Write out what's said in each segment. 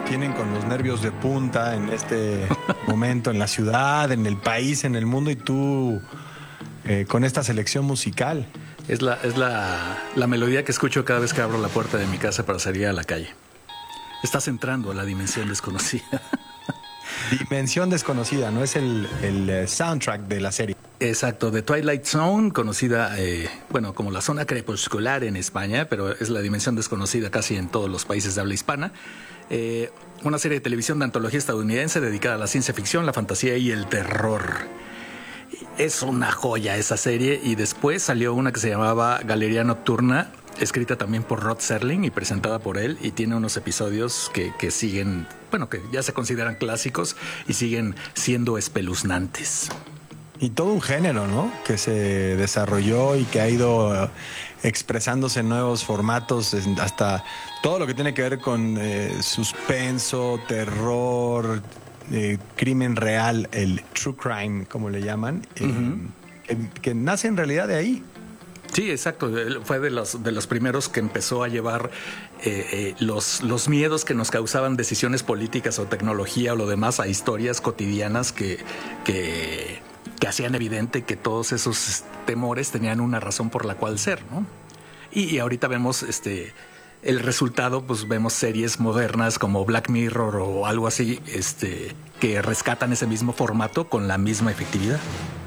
tienen con los nervios de punta en este momento, en la ciudad, en el país, en el mundo, y tú con esta selección musical. Es la melodía que escucho cada vez que abro la puerta de mi casa para salir a la calle. Estás entrando a la dimensión desconocida. Dimensión desconocida, ¿no? Es el soundtrack de la serie. Exacto, The Twilight Zone, conocida, como la zona crepuscular en España, pero es la dimensión desconocida casi en todos los países de habla hispana. Una serie de televisión de antología estadounidense dedicada a la ciencia ficción, la fantasía y el terror. Es una joya esa serie, y después salió una que se llamaba Galería Nocturna, escrita también por Rod Serling y presentada por él, y tiene unos episodios que siguen, que ya se consideran clásicos y siguen siendo espeluznantes. Y todo un género, ¿no? Que se desarrolló y que ha ido expresándose en nuevos formatos, hasta todo lo que tiene que ver con suspenso, terror, crimen real, el true crime, como le llaman, que nace en realidad de ahí. Sí, exacto. Fue de los primeros que empezó a llevar los miedos que nos causaban decisiones políticas o tecnología o lo demás a historias cotidianas que hacían evidente que todos esos temores tenían una razón por la cual ser, ¿no? Y ahorita vemos el resultado, pues vemos series modernas como Black Mirror o algo así, que rescatan ese mismo formato con la misma efectividad.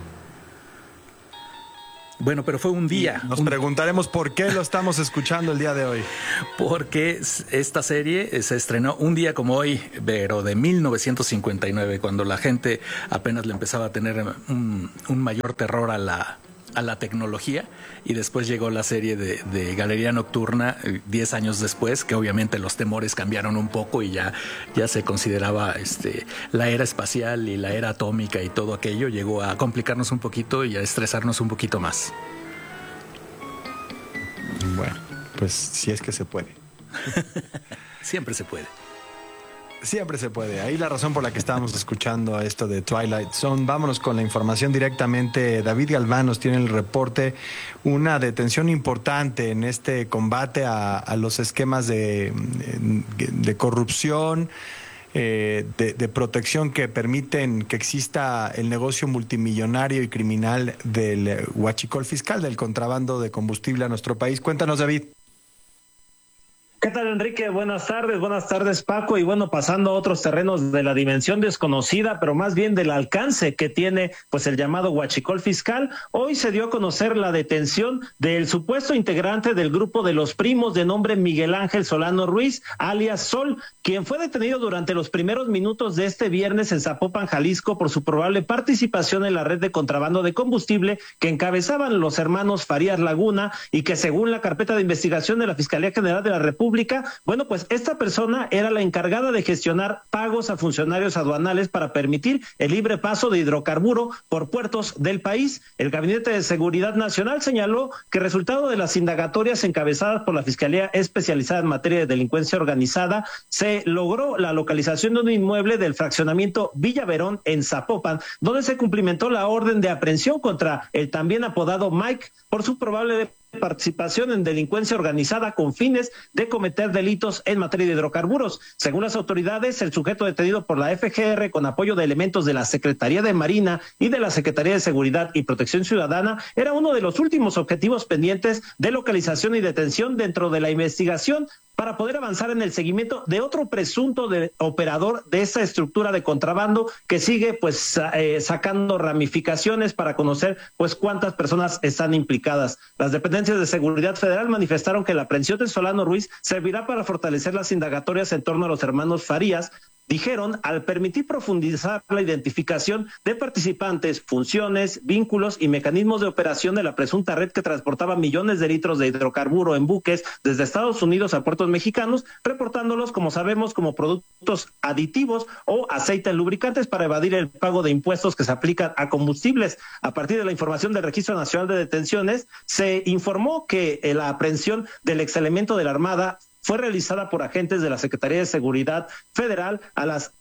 Bueno, pero fue un día. Nos preguntaremos por qué lo estamos escuchando el día de hoy. Porque esta serie se estrenó un día como hoy, pero de 1959, cuando la gente apenas le empezaba a tener un mayor terror a la tecnología, y después llegó la serie de Galería Nocturna 10 años después, que obviamente los temores cambiaron un poco y ya se consideraba la era espacial y la era atómica, y todo aquello llegó a complicarnos un poquito y a estresarnos un poquito más. Bueno, pues si es que se puede. Siempre se puede. Siempre se puede. Ahí la razón por la que estábamos escuchando esto de Twilight Zone. Vámonos con la información directamente. David Galván nos tiene el reporte. Una detención importante en este combate a los esquemas de corrupción, de protección que permiten que exista el negocio multimillonario y criminal del huachicol fiscal, del contrabando de combustible a nuestro país. Cuéntanos, David. ¿Qué tal, Enrique? Buenas tardes, Paco. Y bueno, pasando a otros terrenos de la dimensión desconocida, pero más bien del alcance que tiene pues el llamado huachicol fiscal, hoy se dio a conocer la detención del supuesto integrante del grupo de los primos de nombre Miguel Ángel Solano Ruiz, alias Sol, quien fue detenido durante los primeros minutos de este viernes en Zapopan, Jalisco, por su probable participación en la red de contrabando de combustible que encabezaban los hermanos Farías Laguna, y que según la carpeta de investigación de la Fiscalía General de la República, bueno, pues esta persona era la encargada de gestionar pagos a funcionarios aduanales para permitir el libre paso de hidrocarburo por puertos del país. El Gabinete de Seguridad Nacional señaló que resultado de las indagatorias encabezadas por la Fiscalía Especializada en Materia de Delincuencia Organizada, se logró la localización de un inmueble del fraccionamiento Villa Verón en Zapopan, donde se cumplimentó la orden de aprehensión contra el también apodado Mike por su probable participación en delincuencia organizada con fines de cometer delitos en materia de hidrocarburos. Según las autoridades, el sujeto detenido por la FGR con apoyo de elementos de la Secretaría de Marina y de la Secretaría de Seguridad y Protección Ciudadana era uno de los últimos objetivos pendientes de localización y detención dentro de la investigación para poder avanzar en el seguimiento de otro presunto operador de esa estructura de contrabando que sigue pues sacando ramificaciones para conocer pues cuántas personas están implicadas. Las dependencias de seguridad federal manifestaron que la aprehensión de Solano Ruiz servirá para fortalecer las indagatorias en torno a los hermanos Farías, dijeron, al permitir profundizar la identificación de participantes, funciones, vínculos y mecanismos de operación de la presunta red que transportaba millones de litros de hidrocarburo en buques desde Estados Unidos a puertos mexicanos, reportándolos, como sabemos, como productos aditivos o aceites lubricantes para evadir el pago de impuestos que se aplican a combustibles. A partir de la información del Registro Nacional de Detenciones, se informó que la aprehensión del exelemento de la Armada fue realizada por agentes de la Secretaría de Seguridad Federal a las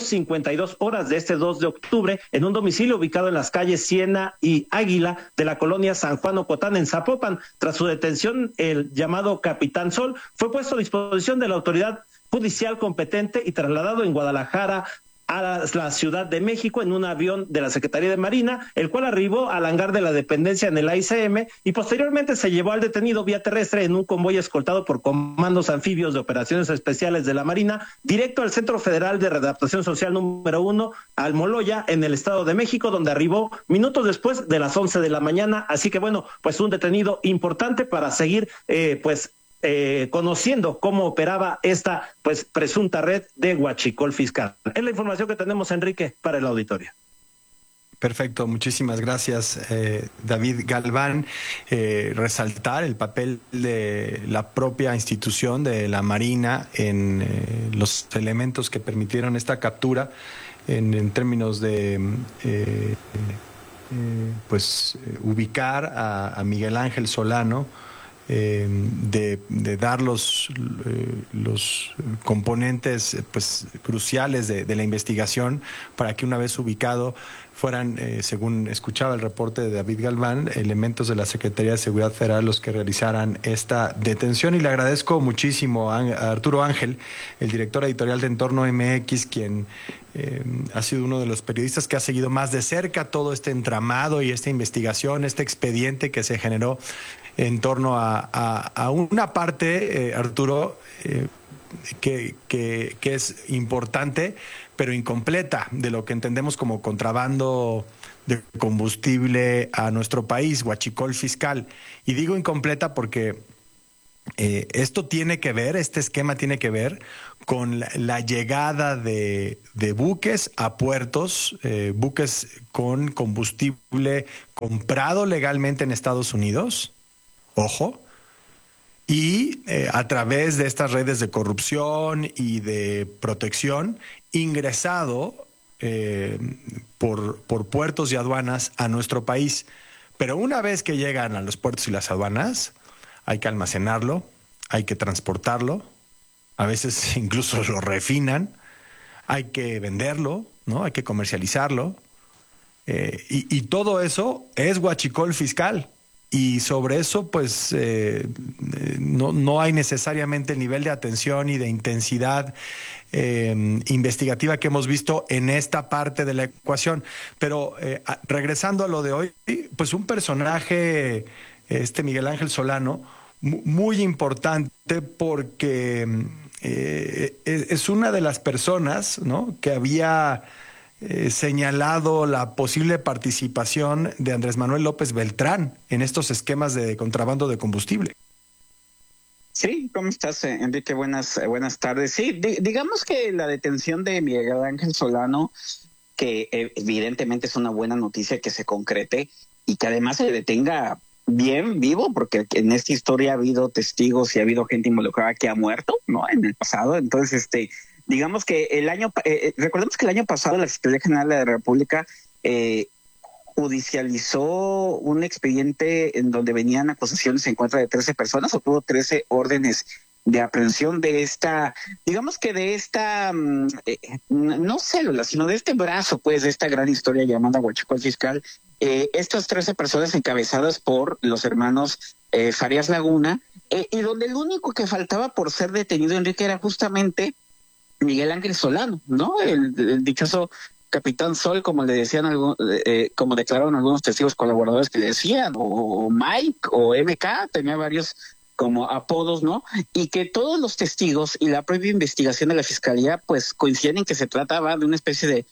0:52 horas de este 2 de octubre en un domicilio ubicado en las calles Siena y Águila de la colonia San Juan Ocotán en Zapopan. Tras su detención, el llamado Capitán Sol fue puesto a disposición de la autoridad judicial competente y trasladado en Guadalajara a la Ciudad de México en un avión de la Secretaría de Marina, el cual arribó al hangar de la dependencia en el AICM y posteriormente se llevó al detenido vía terrestre en un convoy escoltado por comandos anfibios de operaciones especiales de la Marina, directo al Centro Federal de Readaptación Social número 1, Almoloya, en el Estado de México, donde arribó minutos después de las 11 de la mañana. Así que bueno, pues un detenido importante para seguir conociendo cómo operaba esta pues presunta red de huachicol fiscal. Es la información que tenemos, Enrique, para el auditorio. Perfecto, muchísimas gracias, David Galván. Resaltar el papel de la propia institución de la Marina en los elementos que permitieron esta captura en términos de ubicar a Miguel Ángel Solano, de dar los componentes pues cruciales de la investigación para que una vez ubicado fueran, según escuchaba el reporte de David Galván, elementos de la Secretaría de Seguridad Federal los que realizaran esta detención. Y le agradezco muchísimo a Arturo Ángel, el director editorial de Entorno MX, quien ha sido uno de los periodistas que ha seguido más de cerca todo este entramado y esta investigación, este expediente que se generó en torno a una parte, Arturo, que es importante, pero incompleta, de lo que entendemos como contrabando de combustible a nuestro país, huachicol fiscal. Y digo incompleta porque esto tiene que ver, este esquema tiene que ver con la llegada de buques a puertos, buques con combustible comprado legalmente en Estados Unidos, ojo, y a través de estas redes de corrupción y de protección, ingresado por puertos y aduanas a nuestro país. Pero una vez que llegan a los puertos y las aduanas, hay que almacenarlo, hay que transportarlo, a veces incluso lo refinan, hay que venderlo, ¿no? Hay que comercializarlo, y todo eso es huachicol fiscal. Y sobre eso, pues, no hay necesariamente el nivel de atención y de intensidad investigativa que hemos visto en esta parte de la ecuación. Pero regresando a lo de hoy, pues un personaje, Miguel Ángel Solano, muy importante porque es una de las personas, ¿no?, que había señalado la posible participación de Andrés Manuel López Beltrán en estos esquemas de contrabando de combustible. Sí, ¿cómo estás, Enrique? Buenas tardes. Sí, digamos que la detención de Miguel Ángel Solano, que evidentemente es una buena noticia que se concrete y que además se detenga bien vivo, porque en esta historia ha habido testigos y ha habido gente involucrada que ha muerto, ¿no?, en el pasado. Entonces, digamos que recordemos que el año pasado la Fiscalía General de la República judicializó un expediente en donde venían acusaciones en contra de 13 personas, obtuvo 13 órdenes de aprehensión de esta, digamos que de esta, no célula, sino de este brazo, pues, de esta gran historia llamada huachicol fiscal. Estas 13 personas encabezadas por los hermanos Farías Laguna, y donde el único que faltaba por ser detenido, Enrique, era justamente Miguel Ángel Solano, ¿no? El dichoso Capitán Sol, como le decían como declararon algunos testigos colaboradores que le decían, o Mike, o MK, tenía varios como apodos, ¿no? Y que todos los testigos y la propia investigación de la Fiscalía, pues, coinciden en que se trataba de una especie de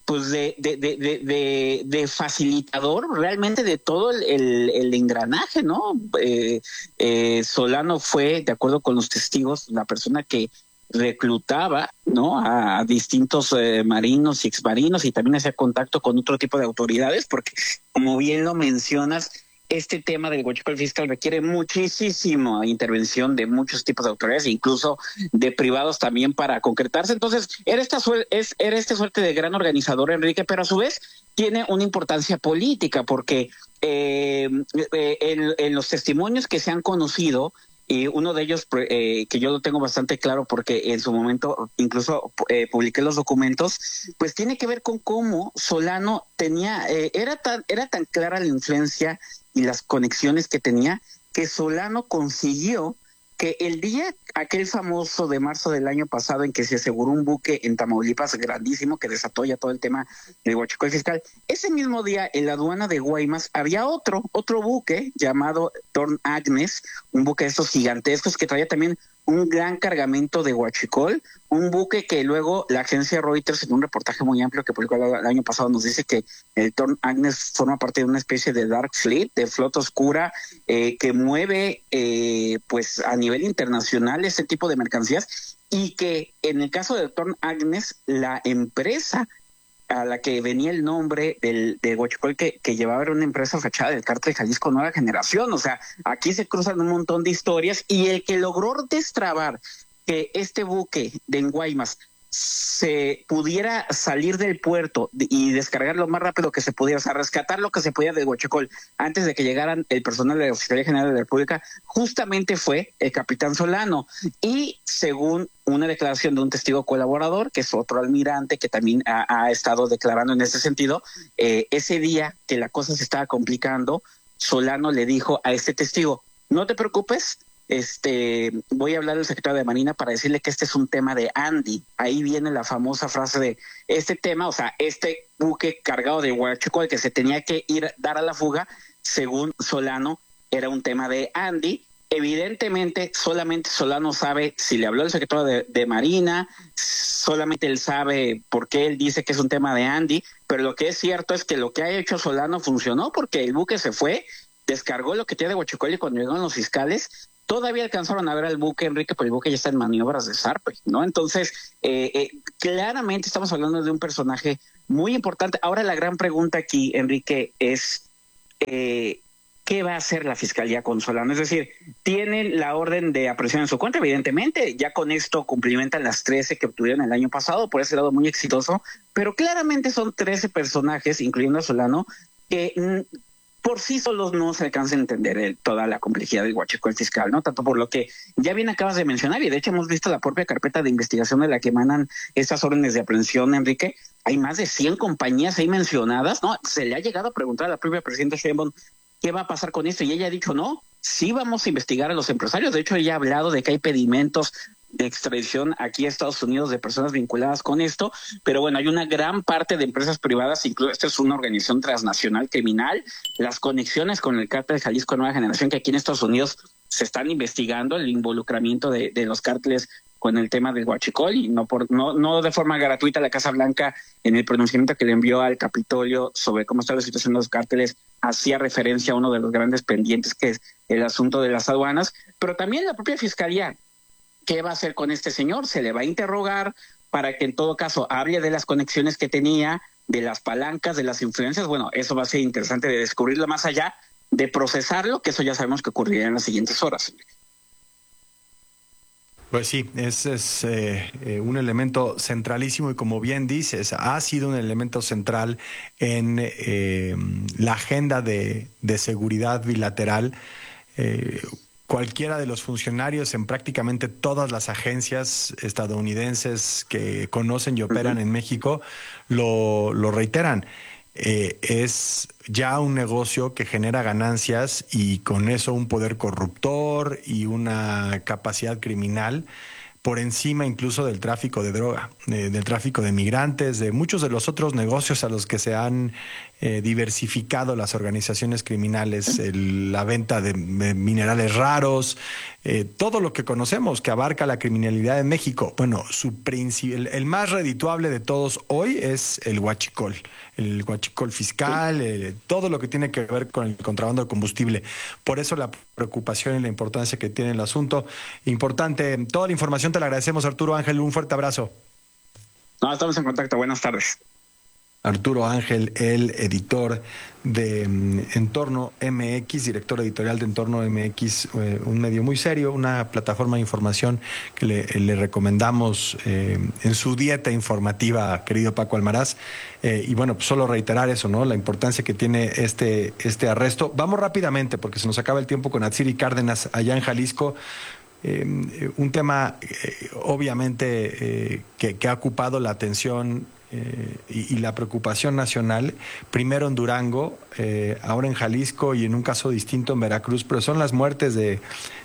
facilitador realmente de todo el engranaje, ¿no? Solano fue, de acuerdo con los testigos, la persona que reclutaba, ¿no?, a distintos marinos y exmarinos, y también hacía contacto con otro tipo de autoridades, porque, como bien lo mencionas, este tema del huachicol fiscal requiere muchísima intervención de muchos tipos de autoridades, incluso de privados también, para concretarse. Entonces, era esta suerte de gran organizador, Enrique, pero a su vez tiene una importancia política, porque en los testimonios que se han conocido, y uno de ellos, que yo lo tengo bastante claro porque en su momento incluso publiqué los documentos, pues tiene que ver con cómo Solano tenía, era tan clara la influencia y las conexiones que tenía, que Solano consiguió que el día aquel famoso de marzo del año pasado en que se aseguró un buque en Tamaulipas grandísimo que desató ya todo el tema del huachicol fiscal, ese mismo día en la aduana de Guaymas había otro buque llamado Torn Agnes, un buque de estos gigantescos que traía también un gran cargamento de huachicol, un buque que luego la agencia Reuters, en un reportaje muy amplio que publicó el año pasado, nos dice que el Torn Agnes forma parte de una especie de dark fleet, de flota oscura, que mueve pues a nivel internacional ese tipo de mercancías, y que en el caso del Torn Agnes, la empresa a la que venía el nombre de huachicol que llevaba era una empresa fachada del Cártel Jalisco Nueva Generación. O sea, aquí se cruzan un montón de historias, y el que logró destrabar que este buque de Guaymas se pudiera salir del puerto y descargar lo más rápido que se pudiera, o sea, rescatar lo que se podía de huachicol antes de que llegaran el personal de la Fiscalía General de la República, justamente fue el capitán Solano. Y según una declaración de un testigo colaborador, que es otro almirante que también ha estado declarando en ese sentido, ese día que la cosa se estaba complicando, Solano le dijo a este testigo: no te preocupes, voy a hablar al secretario de Marina para decirle que este es un tema de Andy. Ahí viene la famosa frase de este tema, o sea, este buque cargado de huachicol que se tenía que dar a la fuga, según Solano, era un tema de Andy. Evidentemente, solamente Solano sabe si le habló el secretario de Marina, solamente él sabe por qué él dice que es un tema de Andy, pero lo que es cierto es que lo que ha hecho Solano funcionó, porque el buque se fue, descargó lo que tiene de huachicol, y cuando llegaron los fiscales, todavía alcanzaron a ver al buque, Enrique, pero el buque ya está en maniobras de zarpe, ¿no? Entonces, claramente estamos hablando de un personaje muy importante. Ahora la gran pregunta aquí, Enrique, es ¿qué va a hacer la Fiscalía con Solano? Es decir, tienen la orden de aprehensión en su contra, evidentemente, ya con esto cumplimentan las 13 que obtuvieron el año pasado, por ese lado muy exitoso, pero claramente son 13 personajes, incluyendo a Solano, que por sí solos no se alcanza a entender toda la complejidad del huachicol fiscal, ¿no? Tanto por lo que ya bien acabas de mencionar, y de hecho hemos visto la propia carpeta de investigación de la que emanan estas órdenes de aprehensión, Enrique. Hay más de 100 compañías ahí mencionadas, ¿no? Se le ha llegado a preguntar a la propia presidenta Sheinbaum qué va a pasar con esto, y ella ha dicho: no, sí vamos a investigar a los empresarios. De hecho, ella ha hablado de que hay pedimentos de extradición aquí a Estados Unidos de personas vinculadas con esto, pero bueno, hay una gran parte de empresas privadas, incluso esta es una organización transnacional criminal, las conexiones con el cártel de Jalisco Nueva Generación, que aquí en Estados Unidos se están investigando, el involucramiento de los cárteles con el tema del huachicol, y no de forma gratuita. La Casa Blanca, en el pronunciamiento que le envió al Capitolio sobre cómo está la situación de los cárteles, hacía referencia a uno de los grandes pendientes, que es el asunto de las aduanas, pero también la propia Fiscalía. ¿Qué va a hacer con este señor? Se le va a interrogar para que en todo caso hable de las conexiones que tenía, de las palancas, de las influencias. Bueno, eso va a ser interesante de descubrirlo, más allá de procesarlo, que eso ya sabemos que ocurrirá en las siguientes horas. Pues sí, ese es un elemento centralísimo, y como bien dices, ha sido un elemento central en la agenda de seguridad bilateral. Cualquiera de los funcionarios en prácticamente todas las agencias estadounidenses que conocen y operan en México lo reiteran. Es ya un negocio que genera ganancias, y con eso un poder corruptor y una capacidad criminal por encima incluso del tráfico de droga, del tráfico de migrantes, de muchos de los otros negocios a los que se han diversificado las organizaciones criminales, la venta de minerales raros, todo lo que conocemos que abarca la criminalidad en México. Bueno, el más redituable de todos hoy es el huachicol fiscal, todo lo que tiene que ver con el contrabando de combustible. Por eso la preocupación y la importancia que tiene el asunto. Importante. Toda la información te la agradecemos, Arturo Ángel. Un fuerte abrazo. No, estamos en contacto. Buenas tardes. Arturo Ángel, el editor de Entorno MX, director editorial de Entorno MX, un medio muy serio, una plataforma de información que le recomendamos en su dieta informativa, querido Paco Almaraz. Y bueno, pues solo reiterar eso, ¿no? La importancia que tiene este arresto. Vamos rápidamente, porque se nos acaba el tiempo, con Atsiri Cárdenas allá en Jalisco. Un tema obviamente que ha ocupado la atención y la preocupación nacional, primero en Durango, ahora en Jalisco y en un caso distinto en Veracruz, pero son las muertes de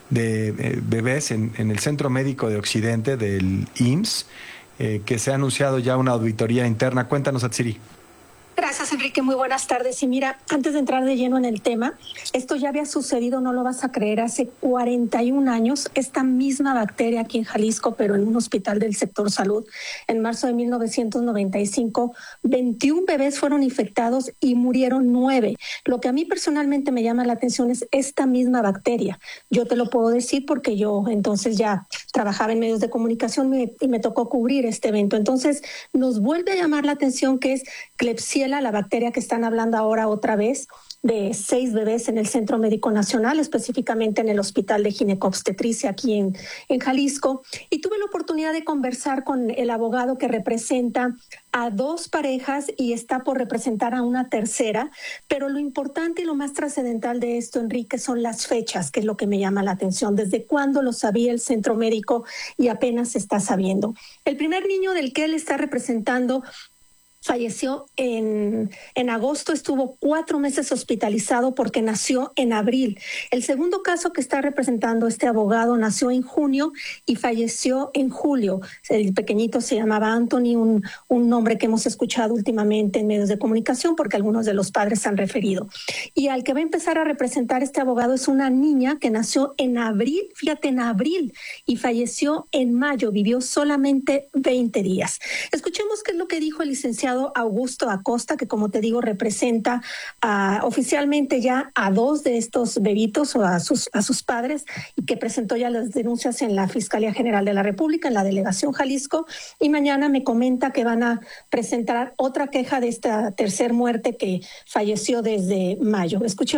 bebés en el Centro Médico de Occidente del IMSS, que se ha anunciado ya una auditoría interna. Cuéntanos, Atsiri. Gracias, Enrique. Muy buenas tardes. Y mira, antes de entrar de lleno en el tema, esto ya había sucedido, no lo vas a creer, hace 41 años, esta misma bacteria aquí en Jalisco, pero en un hospital del sector salud. En marzo de 1995, 21 bebés fueron infectados y murieron 9. Lo que a mí personalmente me llama la atención es esta misma bacteria. Yo te lo puedo decir porque yo entonces ya trabajaba en medios de comunicación y me tocó cubrir este evento. Entonces, nos vuelve a llamar la atención que es Klebsiella, la bacteria que están hablando ahora otra vez, de 6 bebés en el Centro Médico Nacional, específicamente en el Hospital de Ginecobstetricia aquí en Jalisco. Y tuve la oportunidad de conversar con el abogado que representa a 2 parejas y está por representar a una tercera. Pero lo importante y lo más trascendental de esto, Enrique, son las fechas, que es lo que me llama la atención. ¿Desde cuándo lo sabía el Centro Médico y apenas se está sabiendo? El primer niño del que él está representando falleció en agosto, estuvo 4 meses hospitalizado porque nació en abril. El segundo caso que está representando este abogado nació en junio y falleció en julio. El pequeñito se llamaba Anthony, un nombre que hemos escuchado últimamente en medios de comunicación porque algunos de los padres han referido. Y al que va a empezar a representar este abogado es una niña que nació en abril, fíjate, en abril, y falleció en mayo, vivió solamente 20 días. Escuchemos qué es lo que dijo el licenciado Augusto Acosta, que como te digo representa oficialmente ya a 2 de estos bebitos o a sus padres, y que presentó ya las denuncias en la Fiscalía General de la República, en la Delegación Jalisco, y mañana me comenta que van a presentar otra queja de esta tercer muerte que falleció desde mayo. Escuchemos.